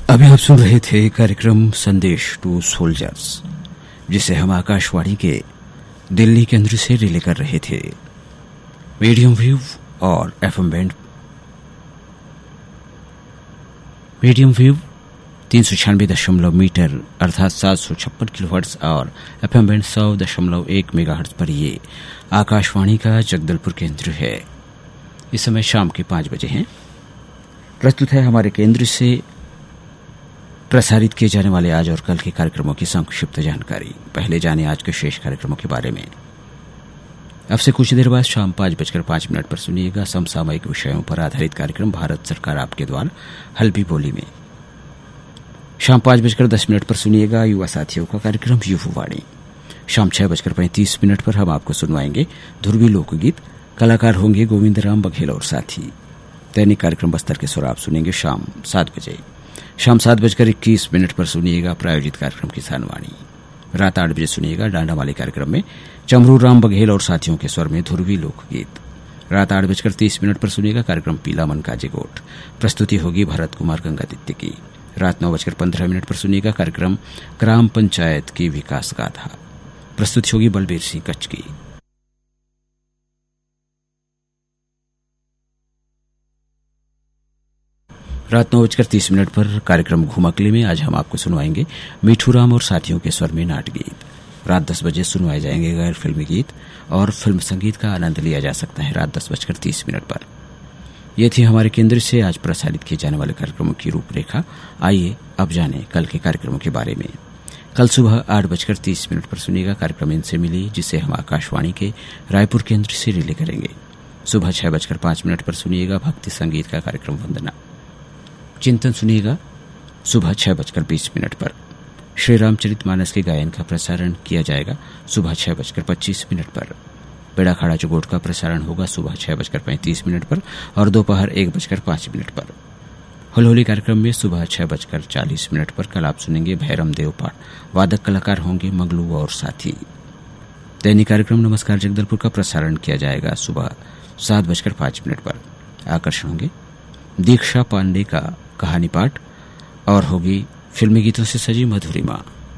अभी आप सुन रहे थे कार्यक्रम संदेश टू सोल्जर्स, जिसे हम आकाशवाणी के दिल्ली केंद्र से रिले कर रहे थे। मीडियम वेव और एफएम बैंड 396.0 मीटर अर्थात 756 किलोहर्ट्ज और एफएम बैंड 100.1 मेगाहर्ट्ज पर ये आकाशवाणी का जगदलपुर केंद्र है। इस समय शाम के 5 बजे हैं। प्रस्तुत है हमारे केंद्र से प्रसारित किए जाने वाले आज और कल के कार्यक्रमों की संक्षिप्त जानकारी। पहले जाने आज के शेष कार्यक्रमों के बारे में। अब से कुछ देर बाद शाम 5:05 पर सुनिएगा समसामयिक विषयों पर आधारित कार्यक्रम भारत सरकार आपके द्वार हल्बी बोली में। शाम 5:10 पर सुनिएगा युवा साथियों का कार्यक्रम युवावाणी। शाम 6:35 पर हम आपको सुनवाएंगे ध्रुवी लोकगीत। कलाकार होंगे गोविंदराम बघेल और साथी। दैनिक कार्यक्रम बस्तर के सुर आप सुनेंगे शाम 7 बजे। शाम 7:21 पर सुनिएगा प्रायोजित कार्यक्रम किसान वाणी। रात 8 बजे सुनिएगा डांडा वाले कार्यक्रम में चमरू राम बघेल और साथियों के स्वर में ध्रुवी लोकगीत। रात 8:30 पर सुनिएगा कार्यक्रम पीला मन का जेगोट। प्रस्तुति होगी भरत कुमार गंगादित्य की। रात 9:15 पर सुनिएगा कार्यक्रम ग्राम पंचायत की विकास गाथा। प्रस्तुति होगी बलबीर सिंह कच्छ की। रात 9:30 पर कार्यक्रम घुमकली में आज हम आपको सुनवाएंगे मिठू राम और साथियों के स्वर में नाट गीत। रात 10 बजे सुनवाए जाएंगे गैर फिल्मी गीत और फिल्म संगीत का आनंद लिया जा सकता है रात 10:30 पर। ये थी हमारे केंद्र से आज प्रसारित किए जाने वाले कार्यक्रमों की रूपरेखा। आइए अब जाने कल के कार्यक्रमों के बारे में। कल सुबह 8:30 पर सुनिएगा कार्यक्रम इनसे मिली, जिसे हम आकाशवाणी के रायपुर केंद्र से रिले करेंगे। सुबह 6:05 पर सुनिएगा भक्ति संगीत का कार्यक्रम वंदना। चिंतन सुनिएगा सुबह 6:20 पर। श्री रामचरितमानस के गायन का प्रसारण किया जाएगा सुबह 6:25 पर। बेड़ा खाड़ा चुगोट का प्रसारण होगा सुबह 6:35 पर और दोपहर 1:05 पर। होली कार्यक्रम में सुबह 6:40 पर कल आप सुनेंगे भैरम देवपाठ। वादक कलाकार होंगे मगलू और साथी। दैनिक कार्यक्रम नमस्कार जगदलपुर का प्रसारण किया जाएगा सुबह 7:05 पर। आकर्षण होंगे दीक्षा पांडे का कहानी पाठ और होगी फिल्मी गीतों से सजी मधुरिमा।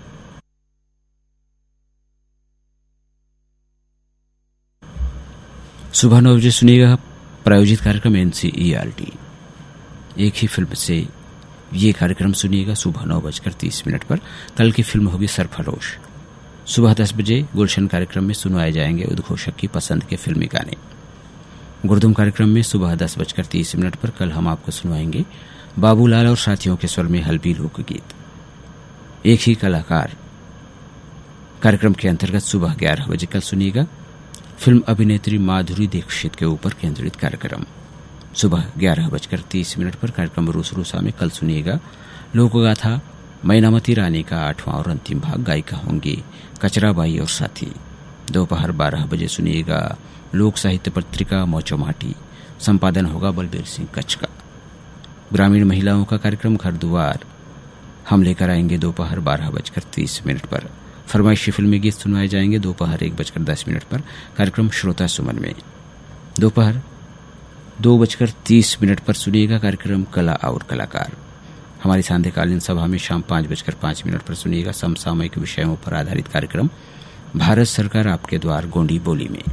सुबह 9 बजे सुनिएगा प्रायोजित कार्यक्रम NCERT। एक ही फिल्म से ये कार्यक्रम सुनिएगा सुबह 9:30 पर। कल की फिल्म होगी सरफरोश। सुबह 10 बजे गुलशन कार्यक्रम में सुनवाए जाएंगे उद्घोषक की पसंद के फिल्मी गाने। गुरदुम कार्यक्रम में सुबह 10:30 पर कल हम आपको सुनवाएंगे बाबूलाल और साथियों के स्वर में हल्बी लोकगीत। एक ही कलाकार कार्यक्रम के अंतर्गत सुबह 11 बजे कल सुनिएगा फिल्म अभिनेत्री माधुरी दीक्षित के ऊपर केंद्रित कार्यक्रम। सुबह 11:30 पर कार्यक्रम रूस रूसा में कल सुनिएगा लोकगाथा मैनामती रानी का 8वां और अंतिम भाग। गायिका होंगी कचराबाई और साथी। दोपहर 12 बजे सुनिएगा लोक साहित्य पत्रिका मौचोमाटी। संपादन होगा बलबीर सिंह कच्छ का। ग्रामीण महिलाओं का कार्यक्रम घर दुआर हम लेकर आएंगे दोपहर 12:30 पर। फरमाइशी फिल्मी गीत सुनवाए जाएंगे दोपहर 1:10 पर कार्यक्रम श्रोता सुमन में। दोपहर 2:30 पर सुनिएगा कार्यक्रम कला और कलाकार। हमारी सांध्यकालीन सभा में शाम 5:05 पर सुनिएगा समसामयिक विषयों पर आधारित कार्यक्रम भारत सरकार आपके द्वार गोंडी बोली में।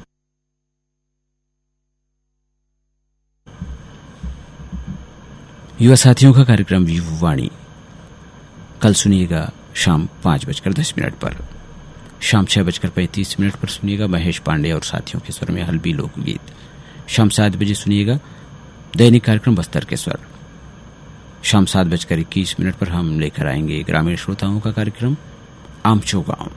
युवा साथियों का कार्यक्रम युवावाणी कल सुनिएगा शाम 5:10 पर। शाम 6:35 पर सुनिएगा महेश पांडे और साथियों के स्वर में हल्बी लोकगीत। शाम 7 बजे सुनिएगा दैनिक कार्यक्रम बस्तर के स्वर। शाम 7:21 पर हम लेकर आएंगे ग्रामीण श्रोताओं का कार्यक्रम आमचो गांव।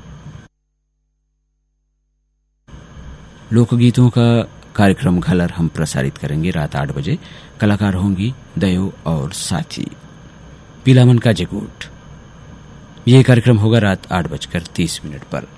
लोकगीतों का कार्यक्रम घलर हम प्रसारित करेंगे रात 8 बजे। कलाकार होंगी दयो और साथी। पीला मन का जेगोट ये कार्यक्रम होगा रात 8:30 पर।